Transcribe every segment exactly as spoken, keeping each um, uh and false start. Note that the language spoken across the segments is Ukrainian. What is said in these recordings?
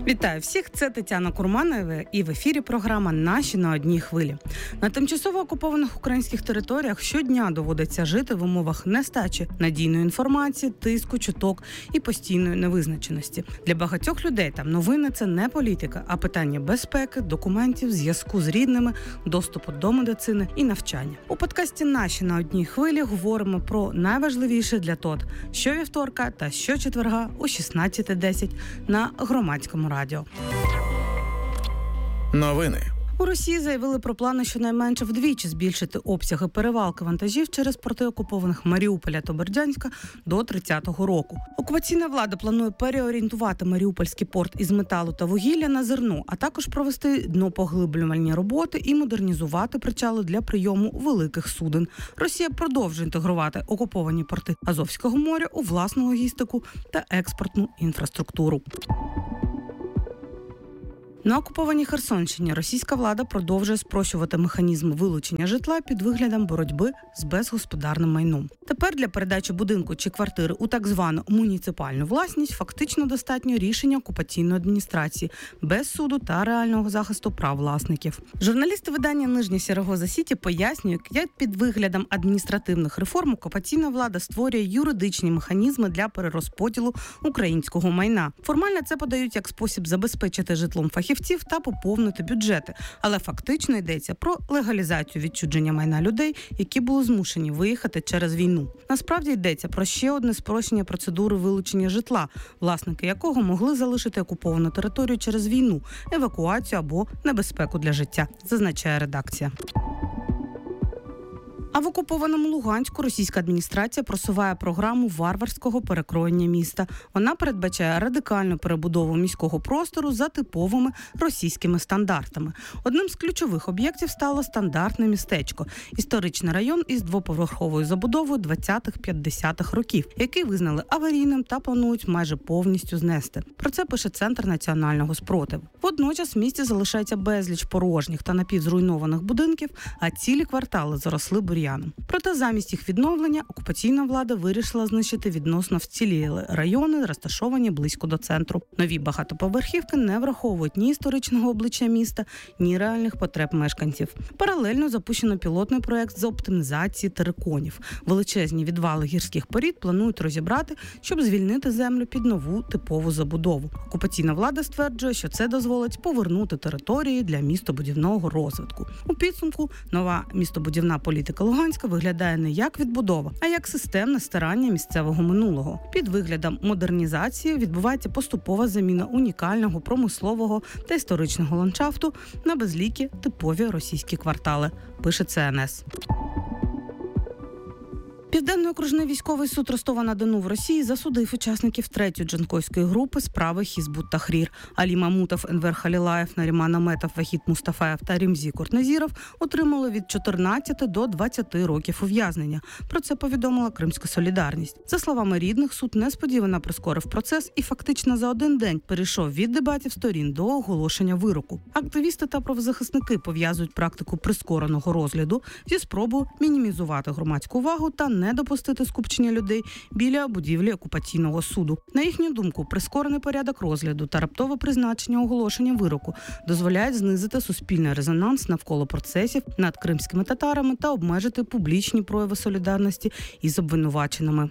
Вітаю всіх, це Тетяна Курманова і в ефірі програма «Наші на одній хвилі». На тимчасово окупованих українських територіях щодня доводиться жити в умовах нестачі надійної інформації, тиску, чуток і постійної невизначеності. Для багатьох людей там новини – це не політика, а питання безпеки, документів, зв'язку з рідними, доступу до медицини і навчання. У подкасті «Наші на одній хвилі» говоримо про найважливіше для ТОТ щовівторка та щочетверга о шістнадцята десять на Громадському радіо. Новини. У Росії заявили про плани щонайменше вдвічі збільшити обсяги перевалки вантажів через порти окупованих Маріуполя та Бердянська до тридцятого року. Окупаційна влада планує переорієнтувати Маріупольський порт із металу та вугілля на зерно, а також провести днопоглиблювальні роботи і модернізувати причали для прийому великих суден. Росія продовжує інтегрувати окуповані порти Азовського моря у власну логістику та експортну інфраструктуру. На окупованій Херсонщині російська влада продовжує спрощувати механізм вилучення житла під виглядом боротьби з безгосподарним майном. Тепер для передачі будинку чи квартири у так звану муніципальну власність фактично достатньо рішення окупаційної адміністрації без суду та реального захисту прав власників. Журналісти видання «Нижня Сірогоза Сіті» пояснюють, як під виглядом адміністративних реформ окупаційна влада створює юридичні механізми для перерозподілу українського майна. Формально це подають як спосіб забезпечити житлом фахівців та поповнити бюджети, але фактично йдеться про легалізацію відчуження майна людей, які були змушені виїхати через війну. Насправді йдеться про ще одне спрощення процедури вилучення житла, власники якого могли залишити окуповану територію через війну, евакуацію або небезпеку для життя, зазначає редакція. А в окупованому Луганську російська адміністрація просуває програму варварського перекроєння міста. Вона передбачає радикальну перебудову міського простору за типовими російськими стандартами. Одним з ключових об'єктів стало стандартне містечко – історичний район із двоповерховою забудовою двадцятих-п'ятдесятих років, який визнали аварійним та планують майже повністю знести. Про це пише Центр національного спротиву. Водночас в місті залишається безліч порожніх та напівзруйнованих будинків, а цілі квартали заросли бур'яном. Проте замість їх відновлення окупаційна влада вирішила знищити відносно вцілілі райони, розташовані близько до центру. Нові багатоповерхівки не враховують ні історичного обличчя міста, ні реальних потреб мешканців. Паралельно запущено пілотний проект з оптимізації териконів. Величезні відвали гірських порід планують розібрати, щоб звільнити землю під нову типову забудову. Окупаційна влада стверджує, що це дозволить повернути території для містобудівного розвитку. У підсумку нова містобудівна політика Луганська виглядає не як відбудова, а як системне стирання місцевого минулого. Під виглядом модернізації відбувається поступова заміна унікального промислового та історичного ландшафту на безлікі типові російські квартали, пише Це Ен Ес. Південний окружний військовий суд Ростова-на-Дону в Росії засудив учасників третьої джанкойської групи справи Хізбут Тахрір. Алі Мамутов, Енвер Халілаєв, Наріман Аметов, Вахід Мустафаєв та Рімзі Кортнезіров отримали від чотирнадцяти до двадцяти років ув'язнення. Про це повідомила Кримська Солідарність. За словами рідних, суд несподівано прискорив процес і фактично за один день перейшов від дебатів сторін до оголошення вироку. Активісти та правозахисники пов'язують практику прискореного розгляду зі спробою мінімізувати громадську увагу та не допустити скупчення людей біля будівлі окупаційного суду. На їхню думку, прискорений порядок розгляду та раптове призначення оголошення вироку дозволяють знизити суспільний резонанс навколо процесів над кримськими татарами та обмежити публічні прояви солідарності із обвинуваченими.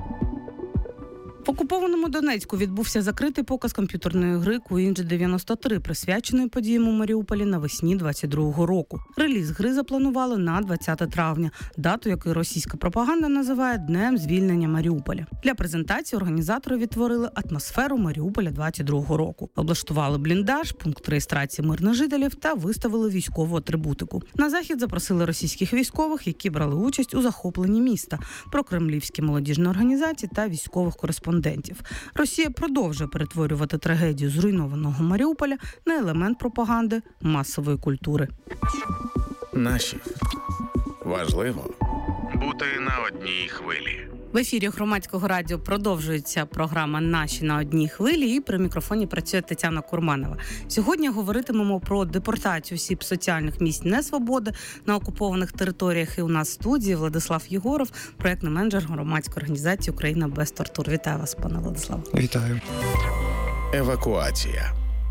В окупованому Донецьку відбувся закритий показ комп'ютерної гри Куінджі дев'яносто три, присвяченої подіям у Маріуполі навесні двадцять другого року. Реліз гри запланували на двадцяте травня, дату якої російська пропаганда називає Днем звільнення Маріуполя. Для презентації організатори відтворили атмосферу Маріуполя двадцять другого року. Облаштували бліндаж, пункт реєстрації мирних жителів та виставили військову атрибутику. На захід запросили російських військових, які брали участь у захопленні міста, прокремлівські молодіжні організації та військових кореспондентів. Росія продовжує перетворювати трагедію зруйнованого Маріуполя на елемент пропаганди масової культури. Наші. Важливо бути на одній хвилі. В ефірі Громадського радіо продовжується програма «Наші на одній хвилі» і при мікрофоні працює Тетяна Курманова. Сьогодні говоритимемо про депортацію осіб соціальних місць несвободи на окупованих територіях. І у нас в студії Владислав Єгоров, проєктний менеджер громадської організації «Україна без тортур». Вітаю вас, пане Владислав. Вітаю. Евакуація.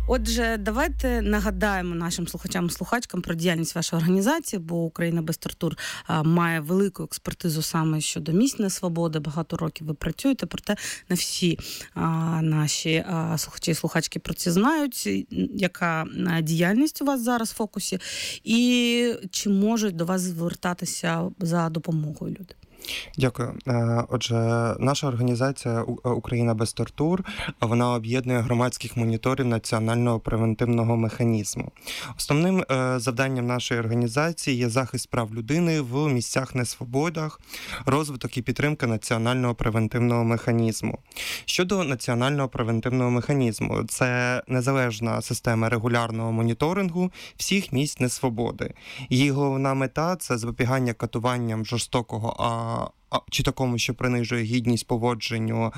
Отже, давайте нагадаємо нашим слухачам і слухачкам про діяльність вашої організації, бо Україна без тортур а, має велику експертизу саме щодо місць несвободи. Багато років ви працюєте, проте не всі а, наші а, слухачі і слухачки про це знають. Яка діяльність у вас зараз в фокусі? І чи можуть до вас звертатися за допомогою люди? Дякую. Отже, наша організація «Україна без тортур», вона об'єднує громадських моніторів національного превентивного механізму. Основним завданням нашої організації є захист прав людини в місцях несвободах, розвиток і підтримка національного превентивного механізму. Щодо національного превентивного механізму, це незалежна система регулярного моніторингу всіх місць несвободи. Її головна мета – це запобігання катуванням жорстокого а чи такому, що принижує гідність поводженню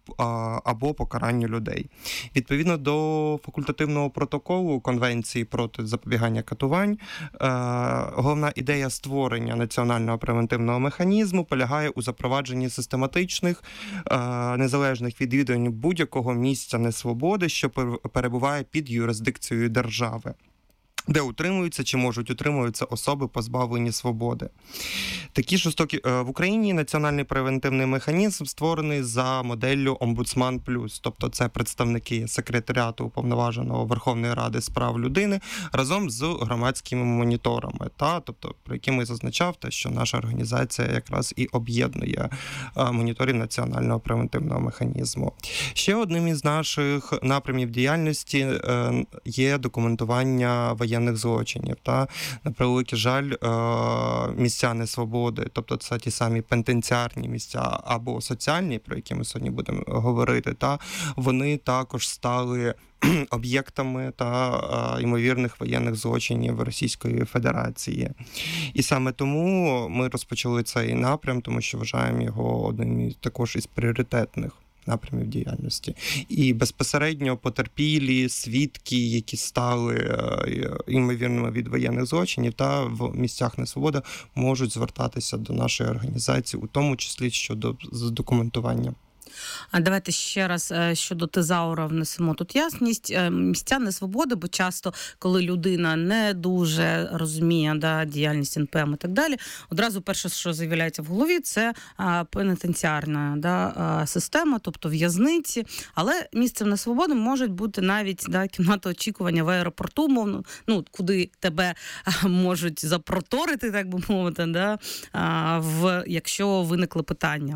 або покаранню людей. Відповідно до факультативного протоколу Конвенції проти запобігання катувань, головна ідея створення національного превентивного механізму полягає у запровадженні систематичних, незалежних відвідувань будь-якого місця несвободи, що перебуває під юрисдикцією держави, де утримуються чи можуть утримуватися особи, позбавлені свободи. Такі жорстокі в Україні національний превентивний механізм створений за моделлю «Омбудсман плюс», тобто це представники секретаріату Уповноваженого Верховної Ради з прав людини разом з громадськими моніторами, та, тобто про які ми зазначав, те, що наша організація якраз і об'єднує моніторів національного превентивного механізму. Ще одним із наших напрямів діяльності є документування воєнних злочинів. Та, на превеликий жаль, місця несвободи, тобто це ті самі пенітенціарні місця або соціальні, про які ми сьогодні будемо говорити, та, вони також стали об'єктами та ймовірних воєнних злочинів Російської Федерації. І саме тому ми розпочали цей напрям, тому що вважаємо його одним із також із пріоритетних напрямів діяльності. І безпосередньо потерпілі, свідки, які стали ймовірними від воєнних злочинів та в місцях несвободи, можуть звертатися до нашої організації, у тому числі щодо документування. А давайте ще раз щодо тезаура внесемо тут ясність. Місця несвободи, бо часто, коли людина не дуже розуміє, да, діяльність ен пе ем і так далі, одразу перше, що з'являється в голові, це пенітенціарна, да, система, тобто в'язниці. Але місцем несвободи можуть бути навіть, да, кімната очікування в аеропорту, мовно, ну, куди тебе можуть запроторити, так би мовити, да, в, якщо виникли питання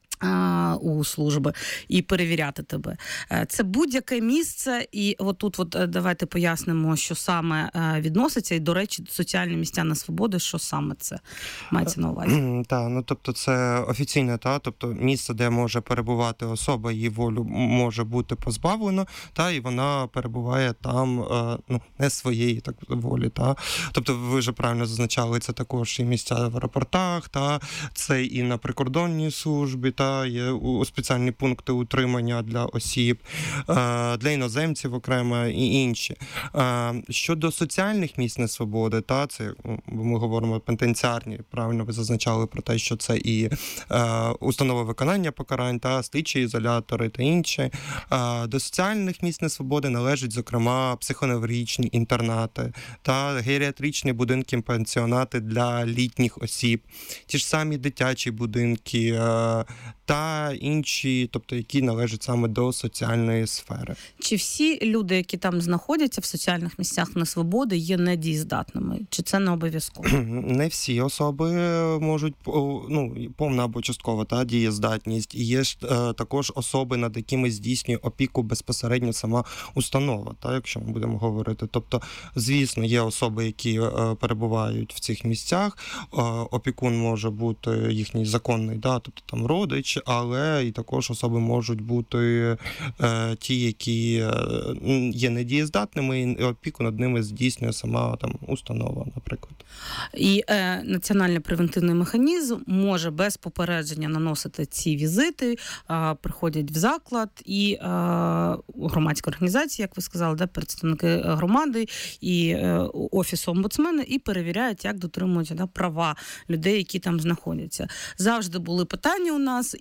у служби і перевіряти тебе. Це будь-яке місце, і отут от давайте пояснимо, що саме відноситься, і, до речі, соціальні місця несвободи, що саме це мається на увазі. Так, ну тобто це офіційне, та, тобто місце, де може перебувати особа, її волю може бути позбавлено, та, і вона перебуває там, ну, не своєї так волі, та. Тобто ви вже правильно зазначали, це також і місця в аеропортах, та, це і на прикордонній службі, та, є спеціальні пункти утримання для осіб, для іноземців окремо і інші. Щодо соціальних місць несвободи, та, це ми говоримо пенітенціарні, правильно ви зазначали про те, що це і установи виконання покарань, та слідчі ізолятори та інші. До соціальних місць несвободи належать, зокрема, психоневрологічні інтернати та геріатричні будинки, пансіонати для літніх осіб, ті ж самі дитячі будинки та інші, тобто які належать саме до соціальної сфери. Чи всі люди, які там знаходяться в соціальних місцях несвободи, є недієздатними? Чи це не обов'язково? Не всі особи можуть, ну, повна або часткова, та, дієздатність. І є ж е, також особи, над якими здійснює опіку безпосередньо сама установа, та, якщо ми будемо говорити. Тобто, звісно, є особи, які е, перебувають в цих місцях. Е, опікун може бути їхній законний, да, тобто там родич, але і також особи можуть бути е, ті, які е, є недієздатними, і опіку над ними здійснює сама там установа, наприклад. І е, національний превентивний механізм може без попередження наносити ці візити, е, приходять в заклад, і е, громадські організації, як ви сказали, да, представники громади і е, офісу омбудсмена, і перевіряють, як дотримуються, да, права людей, які там знаходяться. Завжди були питання у нас, і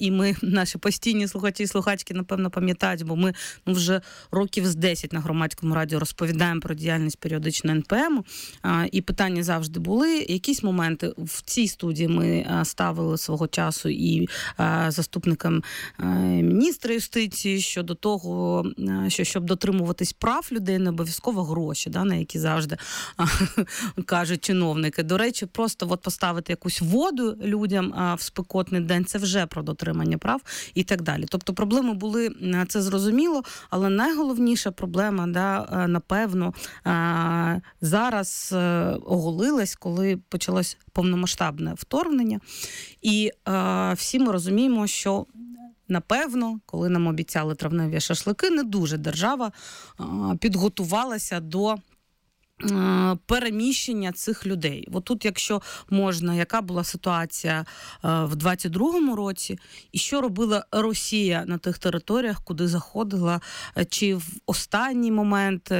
і ми, наші постійні слухачі і слухачки, напевно, пам'ятають, бо ми ну, вже років з десять на Громадському радіо розповідаємо про діяльність періодично ен пе ему, і питання завжди були. Якісь моменти в цій студії ми ставили свого часу і заступникам міністра юстиції щодо того, що щоб дотримуватись прав людей, не обов'язково гроші, да, на які завжди кажуть чиновники. До речі, просто от поставити якусь воду людям в спекотний день, це вже про дотримання прав і так далі. Тобто проблеми були, це зрозуміло, але найголовніша проблема, да, напевно, зараз оголилась, коли почалось повномасштабне вторгнення. І всі ми розуміємо, що напевно, коли нам обіцяли травневі шашлики, не дуже держава підготувалася до переміщення цих людей. От тут, якщо можна, яка була ситуація в двадцять другому році, і що робила Росія на тих територіях, куди заходила, чи в останній момент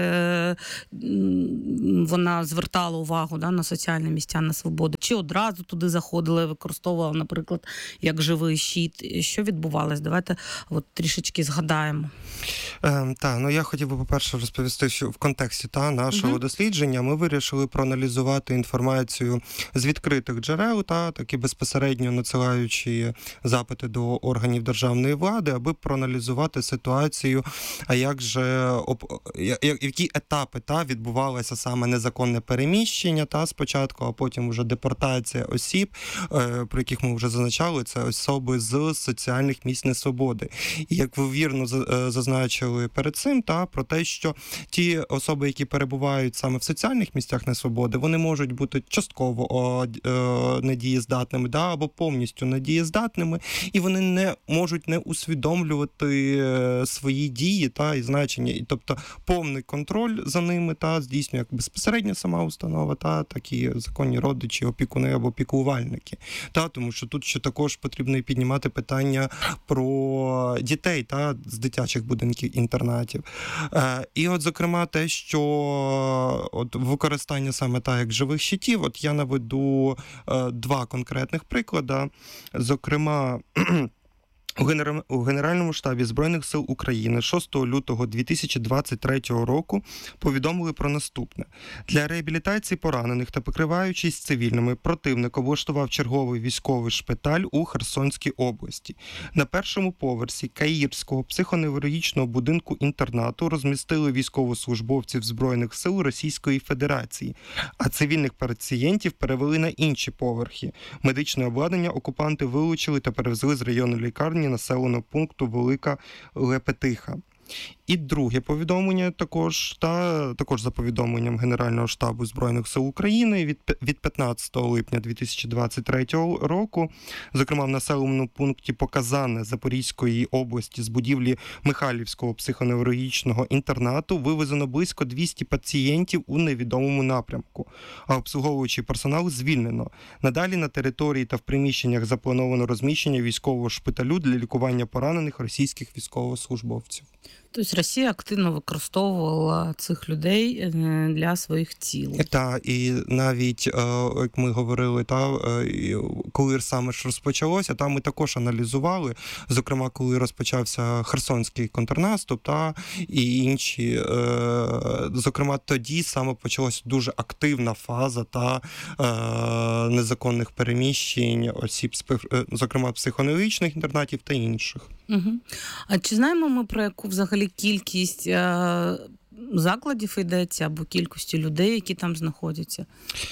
вона звертала увагу, да, на соціальні місця, на свободу, чи одразу туди заходила і використовувала, наприклад, як живий щит. Що відбувалось? Давайте от трішечки згадаємо. Е, так, ну я хотів би, по-перше, розповісти, що в контексті та, нашого угу. дослідження ми вирішили проаналізувати інформацію з відкритих джерел, та, такі безпосередньо надсилаючи запити до органів державної влади, аби проаналізувати ситуацію, а як же, які етапи та, відбувалося саме незаконне переміщення та, спочатку, а потім вже депортація осіб, про яких ми вже зазначали, це особи з соціальних місць несвободи. І як ви вірно зазначили перед цим, та, про те, що ті особи, які перебувають саме в соціальних місцях несвободи, вони можуть бути частково о, о, недієздатними, да, або повністю недієздатними, і вони не можуть не усвідомлювати свої дії та і значення. І тобто повний контроль за ними та здійснює як безпосередньо сама установа, та так і законні родичі, опікуни або піклувальники. Та, тому що тут ще також потрібно і піднімати питання про дітей та з дитячих будинків інтернатів. Е, і от, зокрема, те, що от використання саме так, як живих щитів, от я наведу е, два конкретних приклади. Зокрема, у Генеральному штабі Збройних сил України шостого лютого дві тисячі двадцять третього року повідомили про наступне. Для реабілітації поранених та покриваючись цивільними, противник облаштував черговий військовий шпиталь у Херсонській області. На першому поверсі Каїрського психоневрологічного будинку-інтернату розмістили військовослужбовців Збройних сил Російської Федерації, а цивільних пацієнтів перевели на інші поверхи. Медичне обладнання окупанти вилучили та перевезли з району лікарні населеного пункту Велика Лепетиха. І друге повідомлення також, та, також за повідомленням Генерального штабу Збройних сил України від, від п'ятнадцятого липня дві тисячі двадцять третього року, зокрема в населеному пункті Показане Запорізької області з будівлі Михайлівського психоневрологічного інтернату вивезено близько двісті пацієнтів у невідомому напрямку, а обслуговуючий персонал звільнено. Надалі на території та в приміщеннях заплановано розміщення військового шпиталю для лікування поранених російських військовослужбовців. Тобто Росія активно використовувала цих людей для своїх цілей. Так, і навіть, як ми говорили, та, коли саме ж розпочалося, там ми також аналізували, зокрема, коли розпочався Херсонський контрнаступ, та, і інші, зокрема, тоді саме почалася дуже активна фаза та незаконних переміщень осіб, зокрема, психоневрологічних інтернатів та інших. Угу. А чи знаємо ми про яку взагалі кількість е- закладів йдеться або кількості людей, які там знаходяться?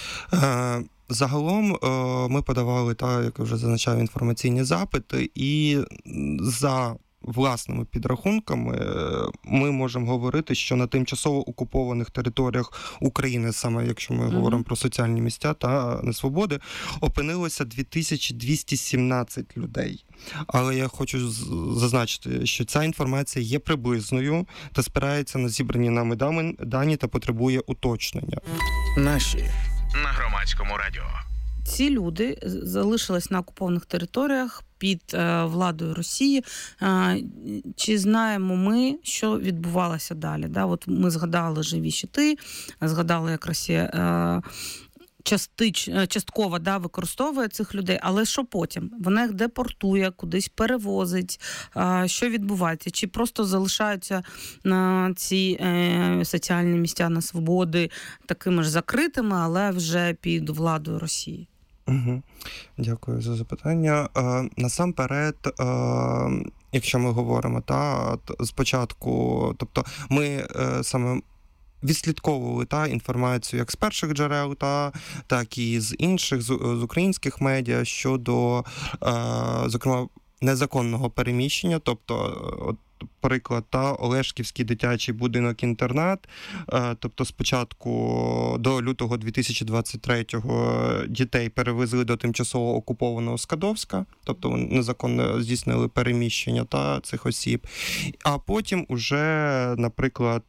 Е- Загалом е- ми подавали, та, як вже зазначав, інформаційні запити, і за власними підрахунками ми можемо говорити, що на тимчасово окупованих територіях України, саме якщо ми mm-hmm. говоримо про соціальні місця та несвободи, опинилося дві тисячі двісті сімнадцять людей. Але я хочу зазначити, що ця інформація є приблизною та спирається на зібрані нами дані та потребує уточнення. Наші на Громадському радіо. Ці люди залишились на окупованих територіях під е, владою Росії. Е, чи знаємо ми, що відбувалося далі? Да? От ми згадали живі щити, згадали, як Росія... Е, частич, частково да, використовує цих людей, але що потім? Вона їх депортує, кудись перевозить, що відбувається? Чи просто залишаються на ці соціальні місця на свободи такими ж закритими, але вже під владою Росії? Угу. Дякую за запитання. Е, насамперед, е, якщо ми говоримо, та, спочатку, тобто ми е, саме відслідковували та інформацію як з перших джерел, та так і з інших, з, з українських медіа щодо, е, зокрема, незаконного переміщення, тобто, от, приклад, та Олешківський дитячий будинок-інтернат, тобто спочатку до лютого дві тисячі двадцять третього дітей перевезли до тимчасово окупованого Скадовська, тобто незаконно здійснили переміщення та цих осіб, а потім уже, наприклад,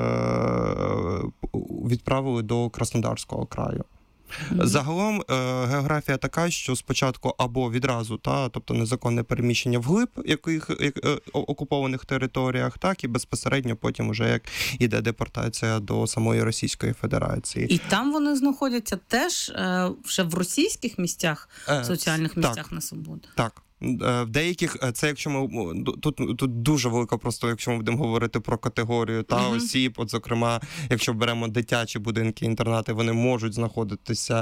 відправили до Краснодарського краю. Mm-hmm. Загалом е, географія така, що спочатку або відразу, та, тобто незаконне переміщення вглиб яких, як, е, окупованих територіях, так і безпосередньо потім уже як іде депортація до самої Російської Федерації. І там вони знаходяться теж е, вже в російських місцях, е, соціальних місцях так, на свободу? Так. В деяких, це якщо ми, тут, тут дуже велика просто, якщо ми будемо говорити про категорію та uh-huh. осіб, от зокрема, якщо беремо дитячі будинки, інтернати, вони можуть знаходитися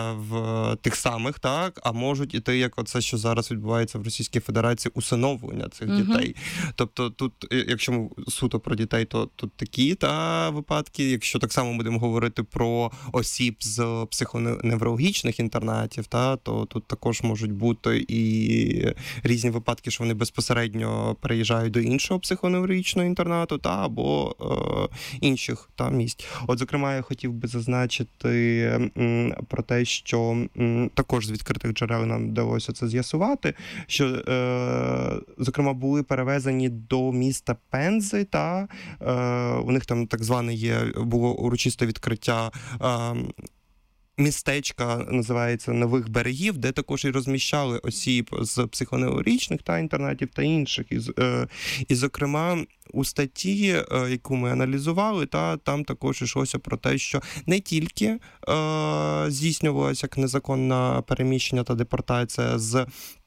в тих самих, так, а можуть іти, як оце, що зараз відбувається в Російській Федерації, усиновлення цих uh-huh. дітей. Тобто тут, якщо ми суто про дітей, то тут такі та випадки, якщо так само будемо говорити про осіб з психоневрологічних інтернатів, та, то тут також можуть бути і різні випадки, що вони безпосередньо переїжджають до іншого психоневрологічного інтернату та або е, інших та місць. От, зокрема, я хотів би зазначити м, про те, що м, також з відкритих джерел нам вдалося це з'ясувати, що, е, зокрема, були перевезені до міста Пензи, та е, у них там так зване є, було урочисте відкриття е, містечка, називається Нових Берегів, де також і розміщали осіб з психоневрологічних та інтернатів та інших. І, е, і зокрема, у статті, е, яку ми аналізували, та там також йшлося про те, що не тільки е, здійснювалося як незаконне переміщення та депортація з,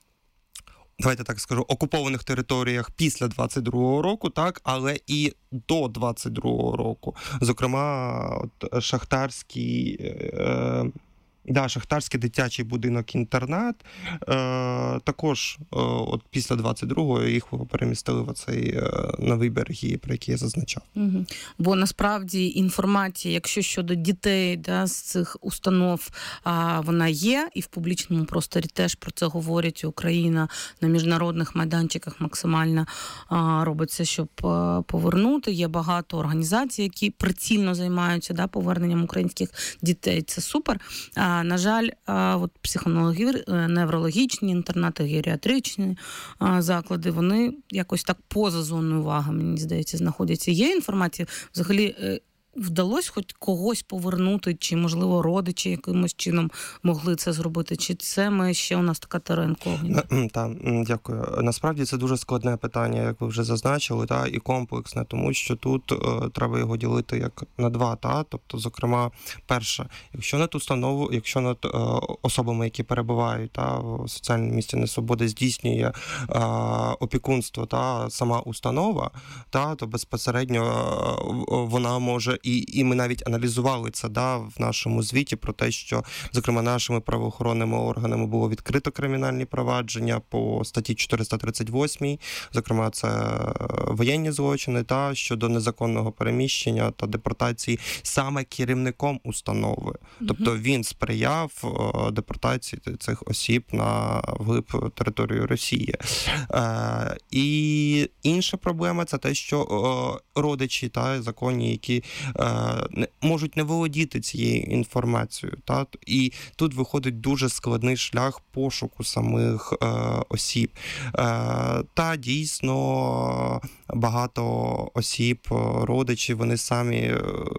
давайте так скажу, окупованих територіях після двадцять другого року, так, але і до двадцять другого року. Зокрема, от Шахтарський, е, да, Шахтарський дитячий будинок-інтернат, е, також е, от після двадцять другого їх перемістили в оцей е, Новий Береги, про який я зазначав. Угу. Бо насправді інформація, якщо щодо дітей, да, з цих установ, а, вона є, і в публічному просторі теж про це говорять. Україна на міжнародних майданчиках максимально а, робить це, щоб а, повернути. Є багато організацій, які прицільно займаються, да, поверненням українських дітей. Це супер. А, на жаль, а, от психоневрологічні інтернати, геріатричні а, заклади, вони якось так поза зоною уваги, мені здається, знаходяться. Є інформація? Взагалі, вдалося хоч когось повернути, чи, можливо, родичі якимось чином могли це зробити? Чи це ми ще у нас така тера інкогніта? Так, дякую. Насправді це дуже складне питання, як ви вже зазначили, та, і комплексне, тому що тут е, треба його ділити як на два, та, тобто, зокрема, перше, якщо над установу, якщо над е, особами, які перебувають та, в соціальному місці несвободи, здійснює е, опікунство та сама установа, та, то безпосередньо е, вона може. І, і ми навіть аналізували це, да, в нашому звіті про те, що, зокрема, нашими правоохоронними органами було відкрито кримінальні провадження по статті чотириста тридцять восьмій, зокрема, це воєнні злочини, та щодо незаконного переміщення та депортації саме керівником установи. Mm-hmm. Тобто він сприяв депортації цих осіб на вглиб територію Росії. Е, і інша проблема – це те, що е, родичі та законні, які можуть не володіти цією інформацією. Та? І тут виходить дуже складний шлях пошуку самих е, осіб. Е, та дійсно багато осіб, родичів, вони самі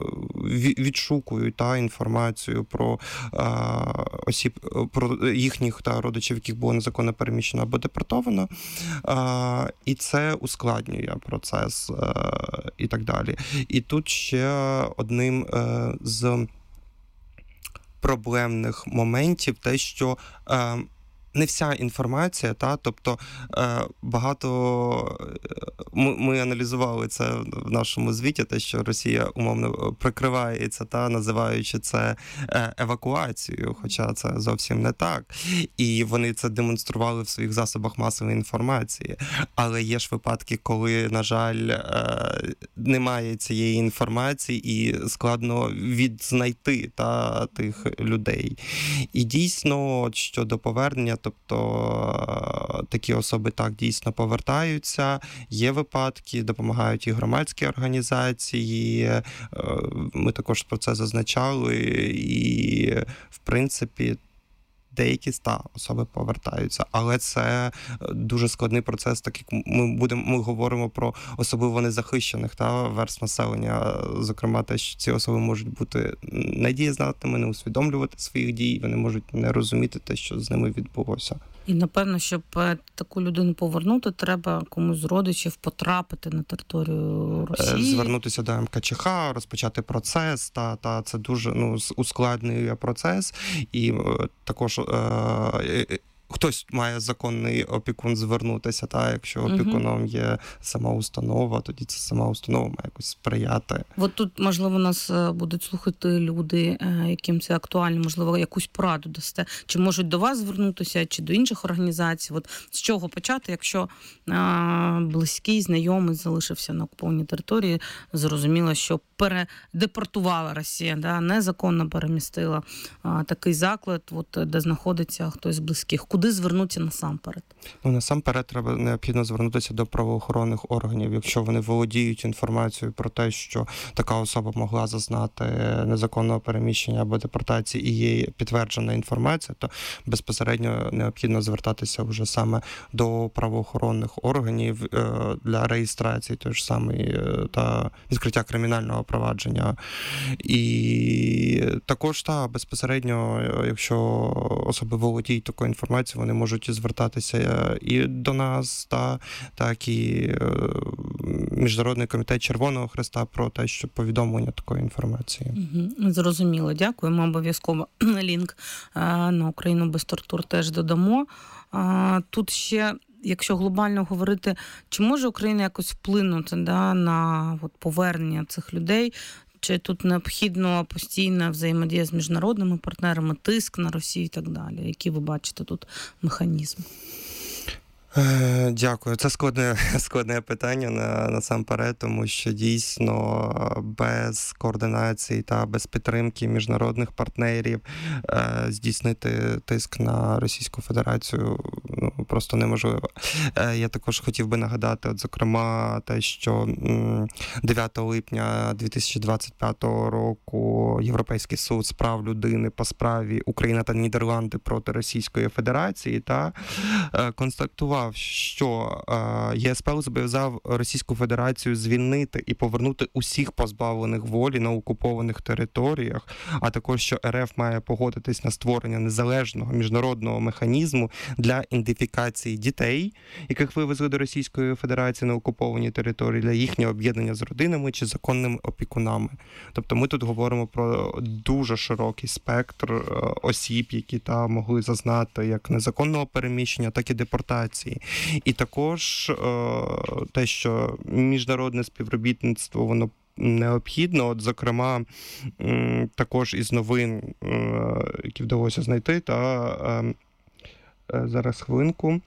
відшукують та, інформацію про е, осіб, про їхніх та родичів, яких було незаконно переміщено або депортовано. Е, і це ускладнює процес е, і так далі. І тут ще одним е, з проблемних моментів те, що е, не вся інформація, та, тобто е, багато, ми, ми аналізували це в нашому звіті, те, що Росія умовно прикривається, та, називаючи це е, евакуацією, хоча це зовсім не так. І вони це демонстрували в своїх засобах масової інформації. Але є ж випадки, коли, на жаль, е, немає цієї інформації і складно відзнайти, та, тих людей. І дійсно, щодо повернення, тобто такі особи так дійсно повертаються. Є випадки, допомагають і громадські організації. Ми також про це зазначали. І, в принципі, деякі ста особи повертаються, але це дуже складний процес, так як ми будемо, ми говоримо про особливо незахищених та верств населення, зокрема те, що ці особи можуть бути недієздатними, не усвідомлювати своїх дій, вони можуть не розуміти те, що з ними відбулося. І, напевно, щоб таку людину повернути, треба комусь з родичів потрапити на територію Росії. Звернутися до ем ка че ха, розпочати процес, та, та це дуже ну, ускладнює процес. І також е, хтось має законний опікун звернутися, та, якщо опікуном є сама установа, тоді це сама установа має якось сприяти. От тут, можливо, нас будуть слухати люди, яким це актуально, можливо, якусь пораду дасте. Чи можуть до вас звернутися, чи до інших організацій? От з чого почати, якщо а, близький, знайомий залишився на окупованій території, зрозуміло, що передепортувала Росія, да, незаконно перемістила а, такий заклад, от, де знаходиться хтось з близьких. Куди звернутися насамперед? Ну, насамперед треба необхідно звернутися до правоохоронних органів. Якщо вони володіють інформацією про те, що така особа могла зазнати незаконного переміщення або депортації і є підтверджена інформація, то безпосередньо необхідно звертатися вже саме до правоохоронних органів для реєстрації той ж самий та відкриття кримінального провадження. І також та безпосередньо, якщо особи володіють такою інформацією, вони можуть звертатися і до нас, та, так і Міжнародний комітет Червоного Хреста про те, що повідомлення такої інформації. Угу. Зрозуміло, дякую. Ми обов'язково лінк на Україну без тортур теж додамо. Тут ще, якщо глобально говорити, чи може Україна якось вплинути, да, на от, повернення цих людей? Чи тут необхідно постійна взаємодія з міжнародними партнерами, тиск на Росію і так далі? Які ви бачите тут механізми? Дякую. Це складне, складне питання на, насамперед, тому що дійсно без координації та без підтримки міжнародних партнерів е, здійснити тиск на Російську Федерацію ну, просто неможливо. Е, я також хотів би нагадати, от, зокрема, те, що дев'ятого липня дві тисячі двадцять п'ятого року Європейський суд з прав людини по справі Україна та Нідерланди проти Російської Федерації та е, констатував, що е, є ес пе зобов'язав Російську Федерацію звільнити і повернути усіх позбавлених волі на окупованих територіях, а також, що ер еф має погодитись на створення незалежного міжнародного механізму для ідентифікації дітей, яких вивезли до Російської Федерації на окуповані території, для їхнього об'єднання з родинами чи законними опікунами. Тобто ми тут говоримо про дуже широкий спектр е, осіб, які там могли зазнати як незаконного переміщення, так і депортації. І також те, що міжнародне співробітництво, воно необхідно. От, зокрема, також із новин, які вдалося знайти, та зараз хвилинку.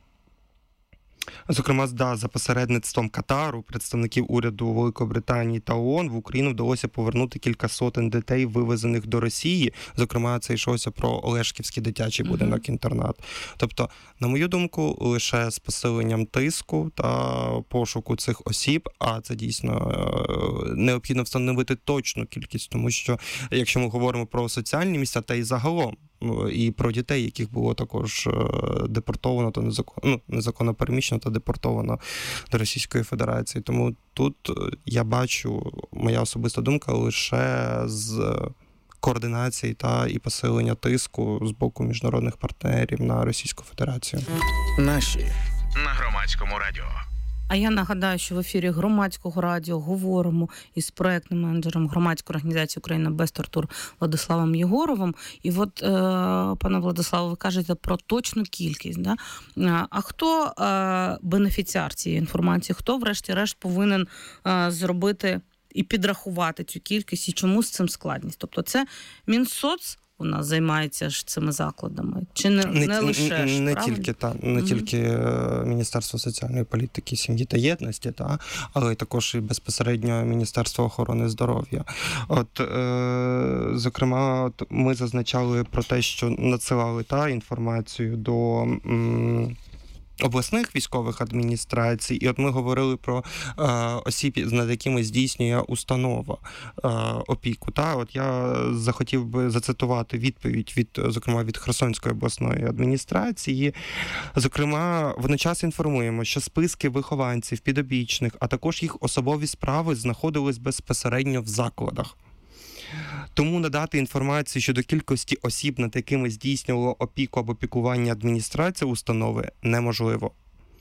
Зокрема, да, за посередництвом Катару, представників уряду Великобританії та ООН в Україну вдалося повернути кілька сотень дітей, вивезених до Росії. Зокрема, це йшлося про Олешківський дитячий будинок-інтернат. Тобто, на мою думку, лише з посиленням тиску та пошуку цих осіб, а це дійсно необхідно встановити точну кількість, тому що, якщо ми говоримо про соціальні місця, та й загалом, і про дітей, яких було також депортовано, та незаконно, ну, незаконно переміщено та депортовано до Російської Федерації. Тому тут я бачу, моя особиста думка, лише з координації та і посилення тиску з боку міжнародних партнерів на Російську Федерацію. Наші на Громадському радіо. А я нагадаю, що в ефірі Громадського радіо говоримо із проектним менеджером громадської організації «Україна без тортур» Владиславом Єгоровим. І от, е, пане Владиславе, ви кажете про точну кількість. Да? А хто е, бенефіціар цієї інформації? Хто, врешті-решт, повинен е, зробити і підрахувати цю кількість? І чому з цим складність? Тобто це Мінсоц у нас займається ж цими закладами? Чи не, не, не лише не, ж, не правильно? тільки та не mm-hmm. тільки Міністерство соціальної політики, сім'ї та єдності, та але й також і безпосередньо Міністерство охорони здоров'я. От е, зокрема, от ми зазначали про те, що надсилали та інформацію до м, обласних військових адміністрацій, і от ми говорили про е, осіб, над якими здійснює установа е, опіку. Та от я захотів би зацитувати відповідь від, зокрема, від Херсонської обласної адміністрації. Зокрема, водночас інформуємо, що списки вихованців, підопічних, а також їх особові справи знаходились безпосередньо в закладах. Тому надати інформацію щодо кількості осіб, над якими здійснювало опіку або піклування адміністрація установи, неможливо.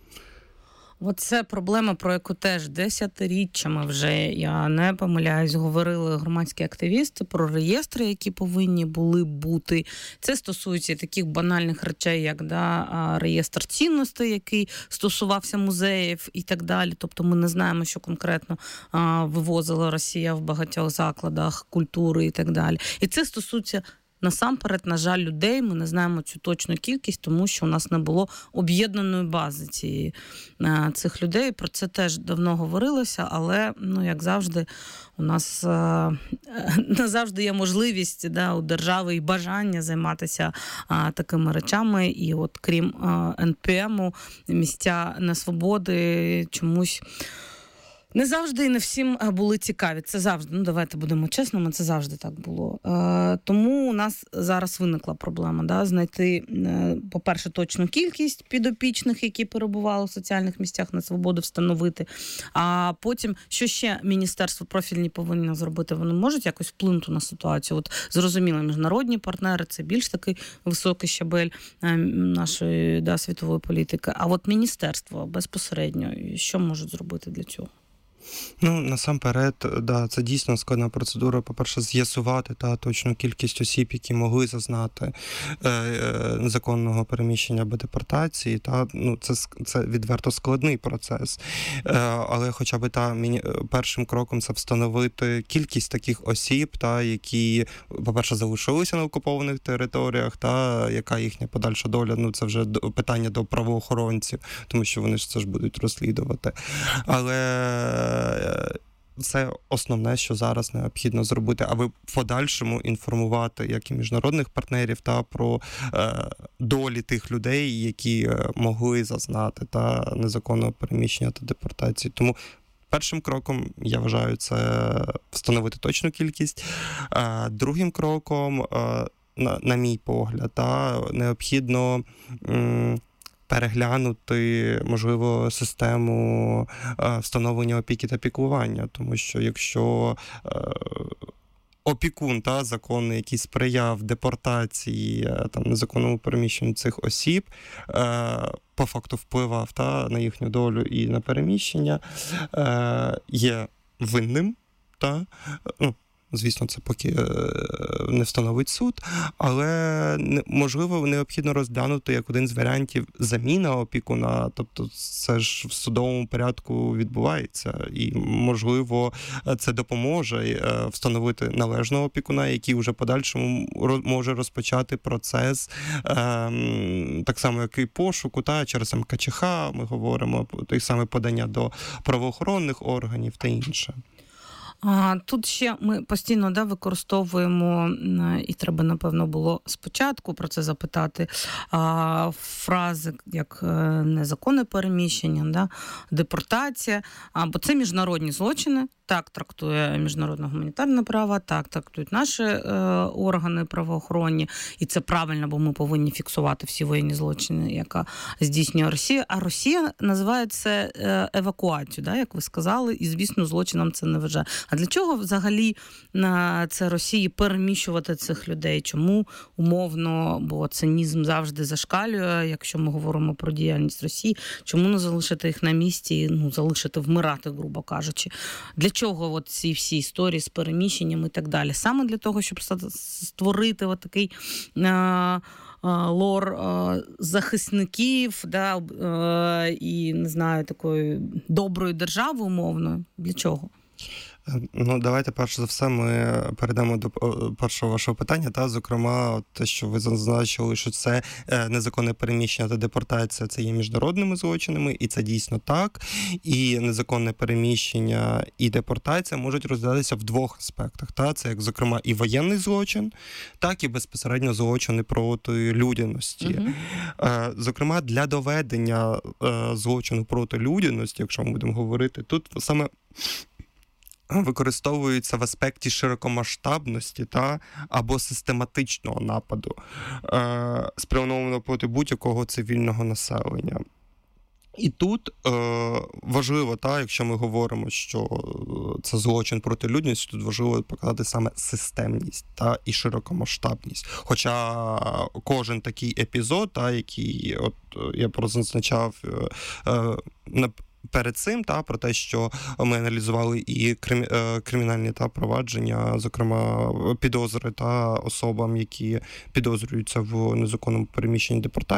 Оце проблема, про яку теж десятиріччями вже, я не помиляюсь, говорили громадські активісти про реєстри, які повинні були бути. Це стосується таких банальних речей, як да, реєстр цінностей, який стосувався музеїв і так далі. Тобто ми не знаємо, що конкретно а, вивозила Росія в багатьох закладах культури і так далі. І це стосується насамперед, на жаль, людей. Ми не знаємо цю точну кількість, тому що у нас не було об'єднаної бази цієї, цих людей. Про це теж давно говорилося, але, ну, як завжди, у нас не завжди є можливість, да, у держави і бажання займатися а, такими речами. І от крім а, ен пе ему, місця несвободи чомусь не завжди і не всім були цікаві. Це завжди, ну давайте будемо чесними, це завжди так було. Е, тому у нас зараз виникла проблема, да, знайти, е, по-перше, точну кількість підопічних, які перебували в соціальних місцях на свободу, встановити. А потім, що ще міністерство профільні повинні зробити? Вони можуть якось вплинути на ситуацію? От зрозуміло, міжнародні партнери, це більш такий високий щабель е, нашої, да, світової політики. А от міністерство безпосередньо, що можуть зробити для цього? Ну, насамперед, да, це дійсно складна процедура. По-перше, з'ясувати та точну кількість осіб, які могли зазнати е, е, незаконного переміщення або депортації. Та, ну, це, це відверто складний процес. Е, але хоча б та, міні, першим кроком це встановити кількість таких осіб, та, які, по-перше, залишилися на окупованих територіях, та, яка їхня подальша доля, ну, це вже питання до правоохоронців, тому що вони ж це ж будуть розслідувати. Але це основне, що зараз необхідно зробити, аби в подальшому інформувати як і міжнародних партнерів та про е, долі тих людей, які могли зазнати та незаконного переміщення та депортації. Тому першим кроком, я вважаю, це встановити точну кількість. Е, другим кроком, е, на, на мій погляд, та, необхідно м, переглянути, можливо, систему е, встановлення опіки та піклування, тому що якщо е, опікун, та, законний, який сприяв депортації, е, там, незаконному переміщенню цих осіб, е, по факту впливав, та, на їхню долю і на переміщення, е, є винним, та, ну, звісно, це поки не встановить суд, але, можливо, необхідно розглянути як один з варіантів заміна опікуна, тобто це ж в судовому порядку відбувається, і, можливо, це допоможе встановити належного опікуна, який вже подальшому може розпочати процес, так само, як і пошуку, та, через ем ка че ха, ми говоримо, те саме подання до правоохоронних органів та інше. А, тут ще ми постійно, да, використовуємо, і треба, напевно, було спочатку про це запитати, а, фрази, як незаконне переміщення, да, депортація, а, бо це міжнародні злочини, так трактує міжнародне гуманітарне право, так трактують наші е, органи правоохоронні, і це правильно, бо ми повинні фіксувати всі воєнні злочини, яка здійснює Росія. А Росія називає це е, евакуацію, да, як ви сказали, і, звісно, злочином це не вважає. А для чого взагалі е, це Росії переміщувати цих людей? Чому умовно, бо цинізм завжди зашкалює, якщо ми говоримо про діяльність Росії, чому не залишити їх на місці, ну, залишити вмирати, грубо кажучи? Для чого от ці всі історії з переміщенням і так далі? Саме для того, щоб створити от такий е, лор е, захисників, да, е, і, не знаю, такої доброї держави умовно. Для чого? Ну, давайте, перш за все, ми перейдемо до першого вашого питання. Та, зокрема, те, що ви зазначили, що це незаконне переміщення та депортація, це є міжнародними злочинами, і це дійсно так. І незаконне переміщення і депортація можуть розглядатися в двох аспектах. Та? Це, як, зокрема, і воєнний злочин, так і безпосередньо злочини проти людяності. Uh-huh. Зокрема, для доведення злочину проти людяності, якщо ми будемо говорити, тут саме використовуються в аспекті широкомасштабності та або систематичного нападу, е, спрямованого проти будь-якого цивільного населення. І тут е, важливо, та, якщо ми говоримо, що це злочин проти людяності, тут важливо показати саме системність та, і широкомасштабність. Хоча кожен такий епізод, та, який от, я прозначав е, на перед цим, та, про те, що ми аналізували і крим, кримінальні та провадження, зокрема підозри та особам, які підозрюються в незаконному переміщенні депортації,